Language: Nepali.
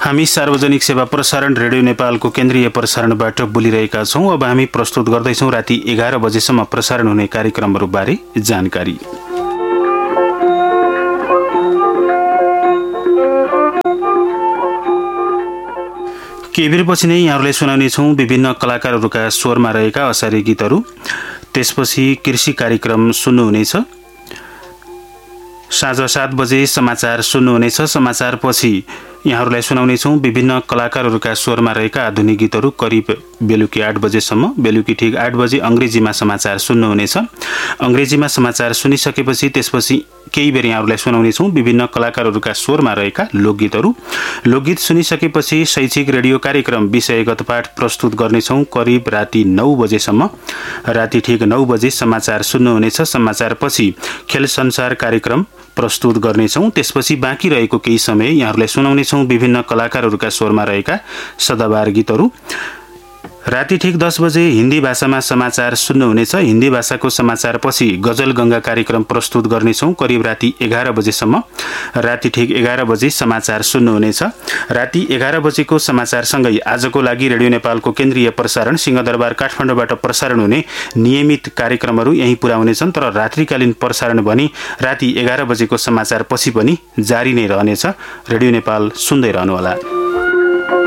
हामी सार्वजनिक सेवा प्रसारण रेडियो नेपालको केन्द्रीय प्रसारणबाट बोलिरहेका छौं। अब हामी प्रस्तुत गर्दैछौं राति 11 बजेसम्म प्रसारण हुने कार्यक्रमहरूबारे जानकारी। केही बेरपछि नै यहाँहरूलाई सुनाउनेछौं विभिन्न कलाकारहरूका स्वरमा रहेका असारे गीतहरू। त्यसपछि कृषि कार्यक्रम सुन्नुहुनेछ। साँझ 7 बजे समाचार सुन्नुहुनेछ। समाचारपछि यहाँहरूलाई सुनाउनेछौं विभिन्न कलाकारहरूका स्वरमा रहेका आधुनिक गीतहरू करिब बेलुकी 8 बजेसम्म। बेलुकी ठीक 8 बजे अंग्रेजीमा समाचार सुन्नुहुनेछ। अंग्रेजीमा समाचार सुनिसकेपछि त्यसपछि केही बेर यहाँहरूलाई सुनाउनेछौं विभिन्न कलाकारहरूका स्वरमा रहेका लोकगीतहरू। लोकगीत सुनिसकेपछि शैक्षिक रेडियो कार्यक्रम विषयगत पाठ प्रस्तुत गर्नेछौं करिब राति 9 बजेसम्म। राति ठीक 9 बजे समाचार सुन्नुहुनेछ। समाचारपछि खेल संसार कार्यक्रम प्रस्तुत गर्नेछौं। त्यसपछि बाँकी रहेको केही समय यहाँहरूलाई सुनाउनेछौं विभिन्न कलाकारहरूका स्वरमा रहेका सदाबहार गीतहरू। राति ठीक 10 बजे हिन्दी भाषामा समाचार सुन्नुहुनेछ। हिन्दी भाषाको समाचारपछि गजल गंगा कार्यक्रम प्रस्तुत गर्नेछौं करिब राति 11 बजेसम्म। राति ठीक 11 बजे समाचार सुन्नुहुनेछ। राति 11 बजेको समाचारसँगै आजको लागि रेडियो नेपालको केन्द्रीय प्रसारण सिंहदरबार काठमाडौँबाट प्रसारण हुने नियमित कार्यक्रमहरू यही पूरा हुनेछन्। तर रात्रिकालीन प्रसारण भने राति 11 बजेको समाचारपछि पनि जारी नै रहनेछ। रेडियो नेपाल सुन्दै रहनुहोला।